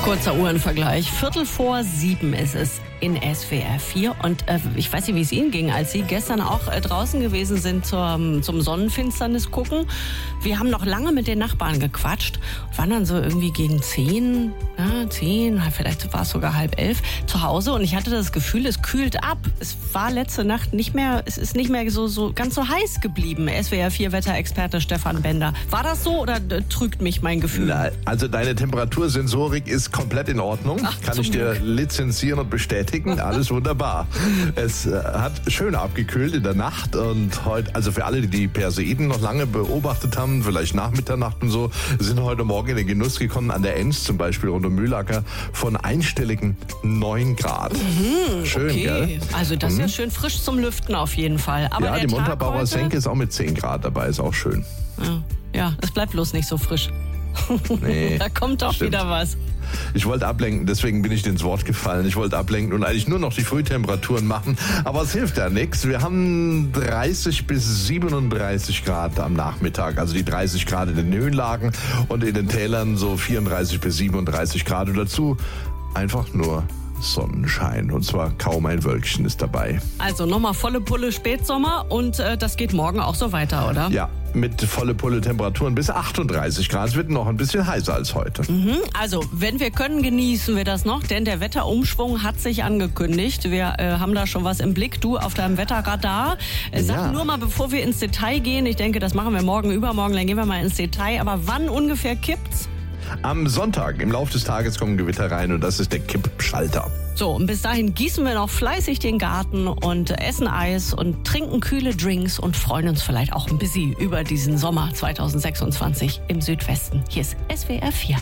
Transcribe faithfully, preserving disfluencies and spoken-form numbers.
Kurzer Uhrenvergleich. Viertel vor sieben ist es in S W R vier. Und äh, ich weiß nicht, wie es Ihnen ging, als Sie gestern auch äh, draußen gewesen sind zum, zum Sonnenfinsternis gucken. Wir haben noch lange mit den Nachbarn gequatscht und waren dann so irgendwie gegen zehn, ja, zehn, vielleicht war es sogar halb elf zu Hause. Und ich hatte das Gefühl, es kühlt ab. Es war letzte Nacht nicht mehr, es ist nicht mehr so, so ganz so heiß geblieben. S W R vier Wetterexperte Stefan Bender. War das so oder äh, trügt mich mein Gefühl? Na, also deine Temperatursensorik ist komplett in Ordnung. Ach, kann ich dir Glück. lizenzieren und bestätigen. Alles wunderbar. Es äh, hat schön abgekühlt in der Nacht und heute, also für alle, die die Perseiden noch lange beobachtet haben, vielleicht nach Mitternacht und so, sind heute Morgen in den Genuss gekommen, an der Enz zum Beispiel rund um Mühlacker, von einstelligen neun Grad. Mhm, schön, okay. Gell? Also das ist ja schön frisch zum Lüften auf jeden Fall. Aber ja, der die Tag Montabaur heute, Senke ist auch mit zehn Grad dabei, ist auch schön. Ja, ja, es bleibt bloß nicht so frisch. Nee, da kommt doch stimmt. wieder was. Ich wollte ablenken, deswegen bin ich ins Wort gefallen. Ich wollte ablenken und eigentlich nur noch die Frühtemperaturen machen. Aber es hilft ja nichts. Wir haben dreißig bis siebenunddreißig Grad am Nachmittag. Also die dreißig Grad in den Höhenlagen und in den Tälern so vierunddreißig bis siebenunddreißig Grad. Und dazu einfach nur Sonnenschein. Und zwar kaum ein Wölkchen ist dabei. Also nochmal volle Pulle Spätsommer und äh, das geht morgen auch so weiter, oder? Ja, mit volle Pulle Temperaturen bis achtunddreißig Grad. Es wird noch ein bisschen heißer als heute. Mhm, also, wenn wir können, genießen wir das noch, denn der Wetterumschwung hat sich angekündigt. Wir äh, haben da schon was im Blick. Du auf deinem Wetterradar. Äh, sag Ja. nur mal, bevor wir ins Detail gehen, ich denke, das machen wir morgen, übermorgen, dann gehen wir mal ins Detail. Aber wann ungefähr kippt's? Am Sonntag, im Laufe des Tages, kommen Gewitter rein und das ist der Kippschalter. So, und bis dahin gießen wir noch fleißig den Garten und essen Eis und trinken kühle Drinks und freuen uns vielleicht auch ein bisschen über diesen Sommer zwanzig sechsundzwanzig im Südwesten. Hier ist S W R vier.